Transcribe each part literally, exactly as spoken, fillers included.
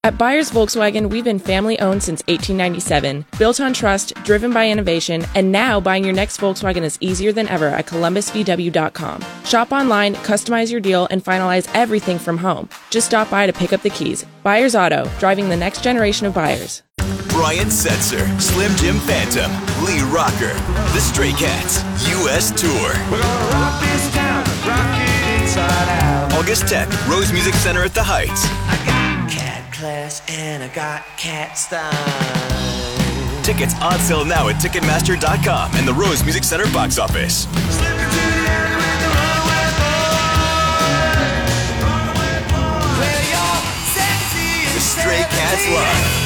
At Byers Volkswagen, we've been family-owned since eighteen ninety-seven, built on trust, driven by innovation, and now buying your next Volkswagen is easier than ever at Columbus V W dot com. Shop online, customize your deal, and finalize everything from home. Just stop by to pick up the keys. Byers Auto, driving the next generation of buyers. Brian Setzer, Slim Jim Phantom, Lee Rocker, The Stray Cats, U S Tour. We're gonna rock this town, rock it inside out. August tenth, Rose Music Center at the Heights. I got cat class and I got cat style. Tickets on sale now at Ticketmaster dot com and the Rose Music Center box office. Slip into the alley with the runaway boy. Runaway boy. Play your sexy The Stray Cats Live.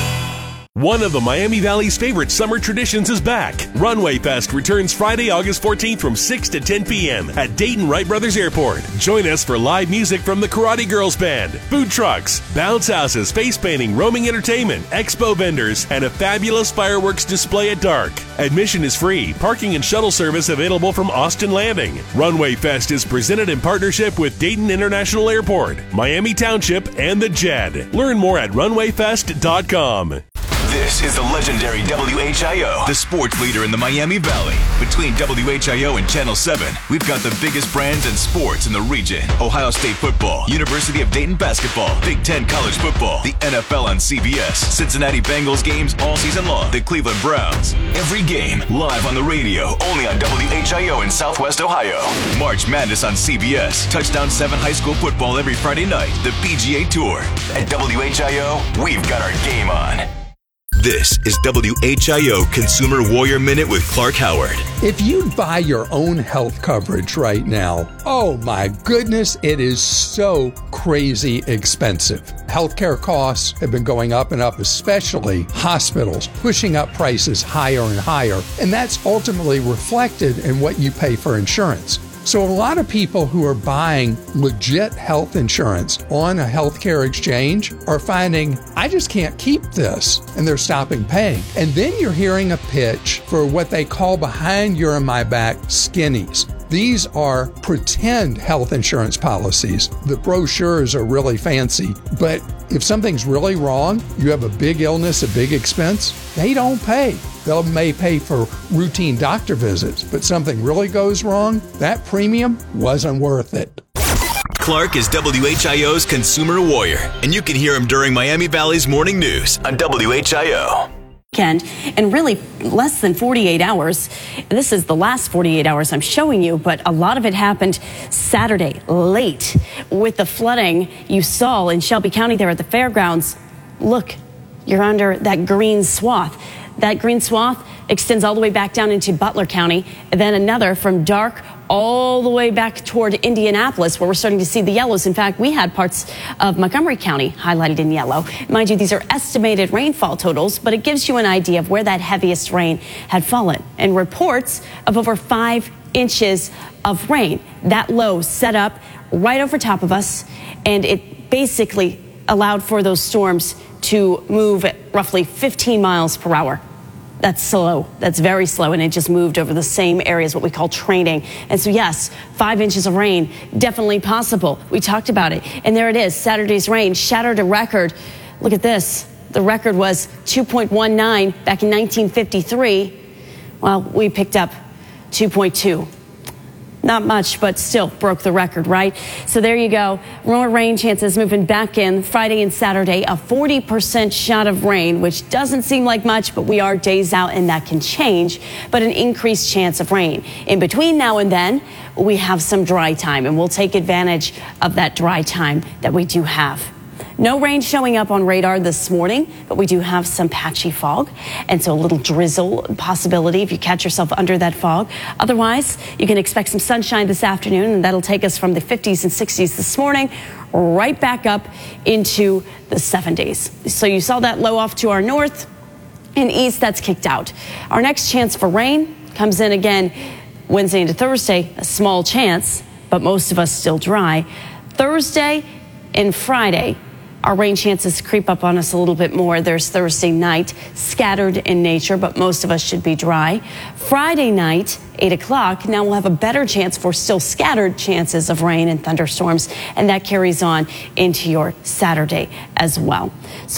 One of the Miami Valley's favorite summer traditions is back. Runway Fest returns Friday, August fourteenth from six to ten p.m. at Dayton Wright Brothers Airport. Join us for live music from the Karate Girls Band, food trucks, bounce houses, face painting, roaming entertainment, expo vendors, and a fabulous fireworks display at dark. Admission is free. Parking and shuttle service available from Austin Landing. Runway Fest is presented in partnership with Dayton International Airport, Miami Township, and the J E D. Learn more at runway fest dot com. This is the legendary W H I O, the sports leader in the Miami Valley. Between W H I O and Channel seven, we've got the biggest brands and sports in the region. Ohio State football, University of Dayton basketball, Big Ten college football, the N F L on C B S, Cincinnati Bengals games all season long, the Cleveland Browns. Every game live on the radio, only on W H I O in Southwest Ohio. March Madness on C B S, Touchdown seven high school football every Friday night, the P G A Tour. At W H I O, we've got our game on. This is W H I O Consumer Warrior Minute with Clark Howard. If you buy your own health coverage right now, oh my goodness, it is so crazy expensive. Healthcare costs have been going up and up, especially hospitals, pushing up prices higher and higher. And that's ultimately reflected in what you pay for insurance. So a lot of people who are buying legit health insurance on a healthcare exchange are finding, I just can't keep this, and they're stopping paying. And then you're hearing a pitch for what they call behind your and my back skinnies. These are pretend health insurance policies. The brochures are really fancy, but if something's really wrong, you have a big illness, a big expense, they don't pay. They may pay for routine doctor visits, but something really goes wrong, that premium wasn't worth it. Clark is W H I O's Consumer Warrior, and you can hear him during Miami Valley's Morning News on W H I O. And really less than forty-eight hours. This is the last forty-eight hours I'm showing you, but a lot of it happened Saturday late with the flooding you saw in Shelby County there at the fairgrounds. Look, you're under that green swath. That green swath extends all the way back down into Butler County, and then another from Dark all the way back toward Indianapolis, where we're starting to see the yellows. In fact, we had parts of Montgomery County highlighted in yellow. Mind you, these are estimated rainfall totals, but it gives you an idea of where that heaviest rain had fallen. And reports of over five inches of rain. That low set up right over top of us, and it basically allowed for those storms to move at roughly fifteen miles per hour. That's slow. That's very slow, and it just moved over the same areas, what we call training. And so, yes, five inches of rain, definitely possible. We talked about it, and there it is. Saturday's rain shattered a record. Look at this. The record was two point one nine back in nineteen fifty-three. Well, we picked up two point two. Not much, but still broke the record, right? So there you go. More rain chances moving back in Friday and Saturday. A forty percent shot of rain, which doesn't seem like much, but we are days out and that can change. But an increased chance of rain. In between now and then, we have some dry time, and we'll take advantage of that dry time that we do have. No rain showing up on radar this morning, but we do have some patchy fog, and so a little drizzle possibility if you catch yourself under that fog. Otherwise, you can expect some sunshine this afternoon, and that'll take us from the fifties and sixties this morning right back up into the seventies. So you saw that low off to our north and east. That's kicked out. Our next chance for rain comes in again Wednesday into Thursday, a small chance, but most of us still dry. Thursday and Friday, our rain chances creep up on us a little bit more. There's Thursday night, scattered in nature, but most of us should be dry. Friday night, eight o'clock, now we'll have a better chance for still scattered chances of rain and thunderstorms, and that carries on into your Saturday as well. So